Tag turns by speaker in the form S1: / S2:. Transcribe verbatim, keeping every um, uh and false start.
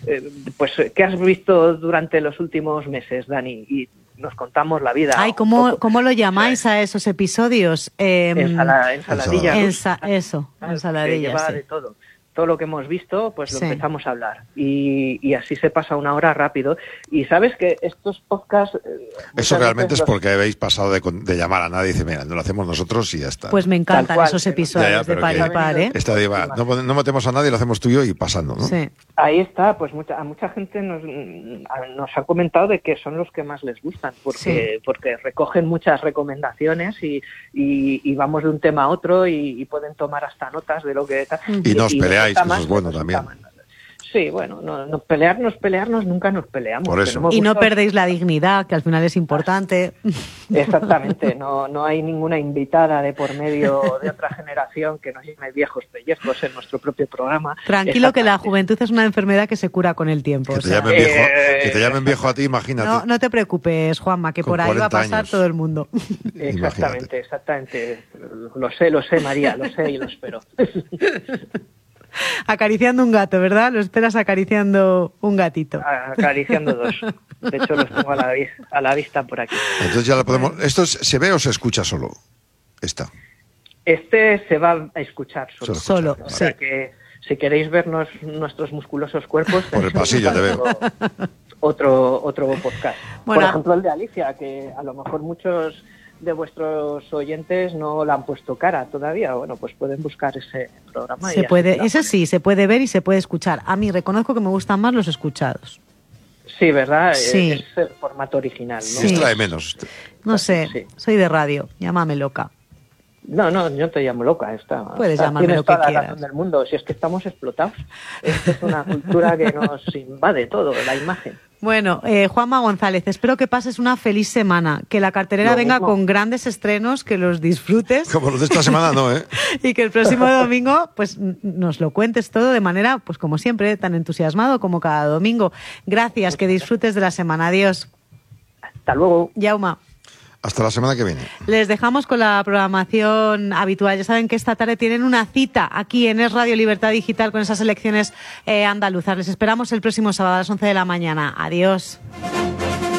S1: eh, pues, ¿qué has visto durante los últimos meses, Dani? Y nos contamos la vida.
S2: Ay, ¿cómo, ¿cómo lo llamáis a esos episodios? Eh,
S1: Ensala, ensaladilla.
S2: Ensa, eso, ensaladilla,
S1: lleva
S2: sí.
S1: de todo. Todo lo que hemos visto, pues lo
S2: sí.
S1: empezamos a hablar. Y, y así se pasa una hora rápido. Y sabes que estos podcasts... Eh,
S3: Eso realmente es
S1: los...
S3: porque habéis pasado de, de llamar a nadie y dice, mira, no lo hacemos nosotros y ya está.
S2: Pues me encantan cual, esos episodios ya, ya, de par y par, ¿eh?
S3: Esta diva, no, no metemos a nadie, lo hacemos tú y yo y pasando, ¿no?
S2: Sí.
S1: Ahí está, pues mucha, a mucha gente nos, nos ha comentado de que son los que más les gustan, porque, sí. porque recogen muchas recomendaciones y, y, y vamos de un tema a otro y, y pueden tomar hasta notas de lo que...
S3: Y, y nos y peleáis, que eso es bueno también.
S1: Sí, bueno, no, no pelearnos, pelearnos, nunca nos peleamos.
S3: Por eso.
S2: Y no perdéis la dignidad, que al final es importante.
S1: Exactamente, no, no hay ninguna invitada de por medio de otra generación que nos llame viejos pellejos en nuestro propio programa.
S2: Tranquilo, que la juventud es una enfermedad que se cura con el tiempo.
S3: Que,
S2: o
S3: te,
S2: sea.
S3: llamen viejo, eh, que te llamen viejo a ti, imagínate.
S2: No, no te preocupes, Juanma, que por ahí va a pasar
S3: años.
S2: todo el mundo.
S1: Exactamente, exactamente. Lo sé, lo sé, María, lo sé y lo espero.
S2: Acariciando un gato, ¿verdad? Lo esperas acariciando un gatito.
S1: Acariciando dos. De hecho, los tengo a la, a la vista por aquí.
S3: Entonces ya lo podemos... ¿Esto se ve o se escucha solo? Esta.
S1: Este se va a escuchar solo.
S2: Solo,
S1: o
S2: sí.
S1: sea que si queréis vernos nuestros musculosos cuerpos...
S3: Por el pasillo te veo.
S1: Otro, otro podcast.
S2: Bueno,
S1: por ejemplo, el de Alicia, que a lo mejor muchos de vuestros oyentes no la han puesto cara todavía. Bueno, pues pueden buscar ese programa.
S2: Se
S1: y
S2: puede, ese sí, se puede ver y se puede escuchar. A mí reconozco que me gustan más los escuchados.
S1: Sí, ¿verdad?
S2: Sí.
S1: Es el formato original, ¿no?
S3: Sí. Distrae menos.
S2: No sé, sí. Soy de radio, llámame loca.
S1: No, no, yo te llamo loca. Está,
S2: Puedes
S1: está,
S2: llamarme lo que
S1: toda
S2: quieras.
S1: la razón del mundo. Si es que estamos explotados. Esto es una cultura que nos invade todo, la imagen.
S2: Bueno, eh, Juanma González, espero que pases una feliz semana, que la cartelera
S1: Lo
S2: venga
S1: mismo.
S2: con grandes estrenos, que los disfrutes.
S3: Como los de esta semana no, ¿eh?
S2: Y que el próximo domingo pues nos lo cuentes todo de manera, pues como siempre, tan entusiasmado como cada domingo. Gracias, que disfrutes de la semana. Adiós.
S1: Hasta luego.
S2: Yauma.
S3: Hasta la semana que viene.
S2: Les dejamos con la programación habitual. Ya saben que esta tarde tienen una cita aquí en Es Radio Libertad Digital con esas elecciones eh, andaluzas. Les esperamos el próximo sábado a las once de la mañana. Adiós.